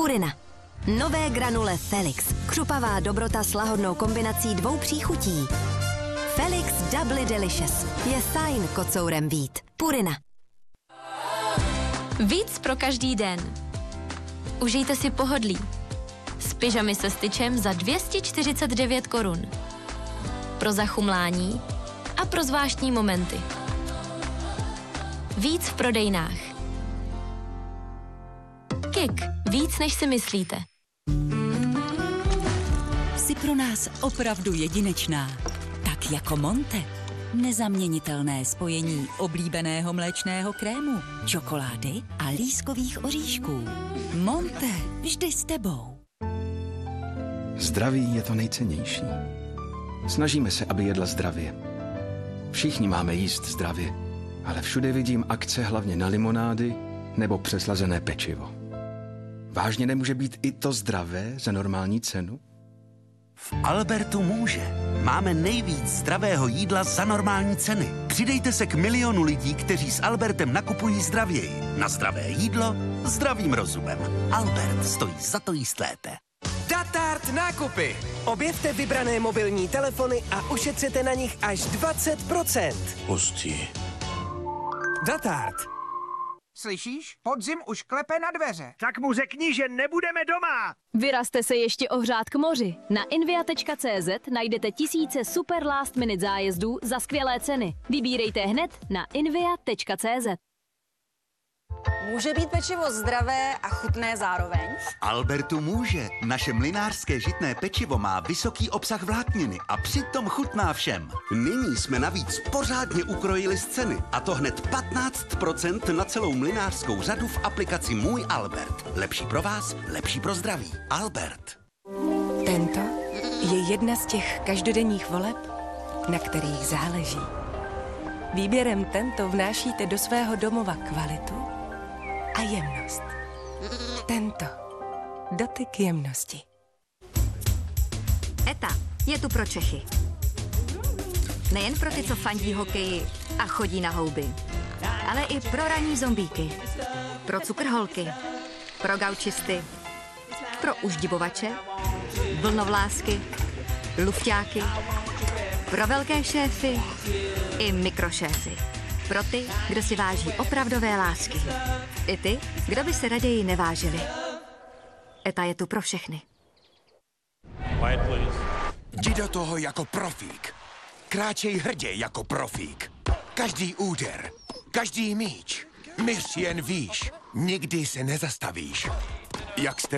Purina. Nové granule Felix. Křupavá dobrota s lahodnou kombinací 2 příchutí. Felix Doubly Delicious. Je fajn kocourem vít. Purina. Víc pro každý den. Užijte si pohodlí. S pyžamy se styčem za 249 korun. Pro zachumlání a pro zvláštní momenty. Víc v prodejnách. Kik. Víc, než si myslíte. Jsi pro nás opravdu jedinečná. Tak jako Monte. Nezaměnitelné spojení oblíbeného mléčného krému, čokolády a lískových oříšků. Monte, vždy s tebou. Zdraví je to nejcennější. Snažíme se, aby jedla zdravě. Všichni máme jíst zdravě, ale všude vidím akce hlavně na limonády nebo přeslazené pečivo. Vážně nemůže být i to zdravé za normální cenu? V Albertu může. Máme nejvíc zdravého jídla za normální ceny. Přidejte se k milionu lidí, kteří s Albertem nakupují zdravěji. Na zdravé jídlo zdravým rozumem. Albert stojí za to jíst lépe. Datart nákupy. Objevte vybrané mobilní telefony a ušetřete na nich až 20%. Hustý. Datart. Slyšíš? Podzim už klepe na dveře. Tak mu řekni, že nebudeme doma. Vyrazte se ještě ohřát k moři. Na invia.cz najdete tisíce super last minute zájezdů za skvělé ceny. Vybírejte hned na invia.cz. Může být pečivo zdravé a chutné zároveň? V Albertu může. Naše mlynářské žitné pečivo má vysoký obsah vlákniny a přitom chutná všem. Nyní jsme navíc pořádně ukrojili z ceny. A to hned 15% na celou mlynářskou řadu v aplikaci Můj Albert. Lepší pro vás, lepší pro zdraví. Albert. Tento je jedna z těch každodenních voleb, na kterých záleží. Výběrem Tento vnášíte do svého domova kvalitu a jemnost. Tento. Dotyk jemnosti. ETA je tu pro Čechy. Nejen pro ty, co fandí hokeji a chodí na houby, ale i pro ranní zombíky, pro cukrholky, pro gaučisty, pro uždibovače, vlnovlásky, lufťáky, pro velké šéfy i mikrošéfy. Pro ty, kdo si váží opravdové lásky. I ty, kdo by se raději nevážili. ETA je tu pro všechny. Jdi do toho jako profík. Kráčej hrdě jako profík. Každý úder, každý míč. Myř jen výš. Nikdy se nezastavíš. Jak jste